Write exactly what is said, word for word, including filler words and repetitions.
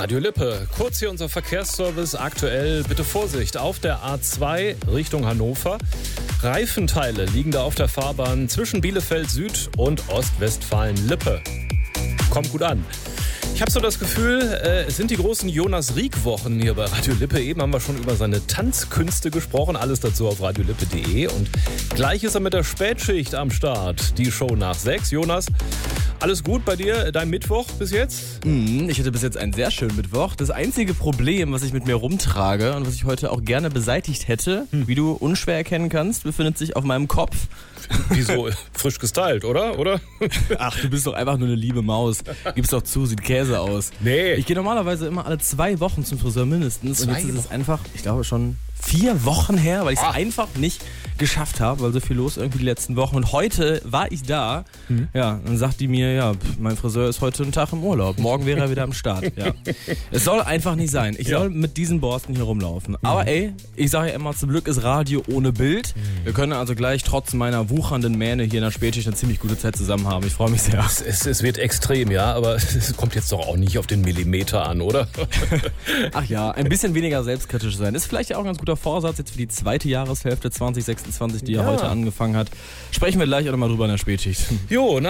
Radio Lippe. Kurz hier unser Verkehrsservice. Aktuell bitte Vorsicht auf der A zwei Richtung Hannover. Reifenteile liegen da auf der Fahrbahn zwischen Bielefeld Süd und Ostwestfalen-Lippe. Kommt gut an. Ich habe so das Gefühl, äh, es sind die großen Jonas Rieck-Wochen hier bei Radio Lippe. Eben haben wir schon über seine Tanzkünste gesprochen. Alles dazu auf radiolippe punkt de. Und gleich ist er mit der Spätschicht am Start. Die Show nach sechs. Jonas, alles gut bei dir? Dein Mittwoch bis jetzt? Mm, ich hatte bis jetzt einen sehr schönen Mittwoch. Das einzige Problem, was ich mit mir rumtrage und was ich heute auch gerne beseitigt hätte, hm. wie du unschwer erkennen kannst, befindet sich auf meinem Kopf. Wieso? Frisch gestylt, oder? oder? Ach, du bist doch einfach nur eine liebe Maus. Gib's doch zu, sieht Käse aus. Nee. Ich gehe normalerweise immer alle zwei Wochen zum Friseur mindestens. Zwei und jetzt ist Wochen? es einfach, ich glaube schon vier Wochen her, weil ich es ah. einfach nicht geschafft habe, weil so viel los irgendwie die letzten Wochen. Und heute war ich da. Mhm. Ja, dann sagt die mir, ja, mein Friseur ist heute einen Tag im Urlaub. Morgen wäre er wieder am Start. Ja. Es soll einfach nicht sein. Ich ja. soll mit diesen Borsten hier rumlaufen. Mhm. Aber ey, ich sage ja immer, zum Glück ist Radio ohne Bild. Mhm. Wir können also gleich trotz meiner wuchernden Mähne hier in der Spätschicht eine ziemlich gute Zeit zusammen haben. Ich freue mich sehr. Es, es, es wird extrem, ja, aber es kommt jetzt doch auch nicht auf den Millimeter an, oder? Ach ja, ein bisschen weniger selbstkritisch sein. Ist vielleicht auch ein ganz guter Vorsatz jetzt für die zweite Jahreshälfte zwanzig sechsundzwanzig, die ja, ja heute angefangen hat. Sprechen wir gleich auch nochmal drüber in der Spätschicht. Jo,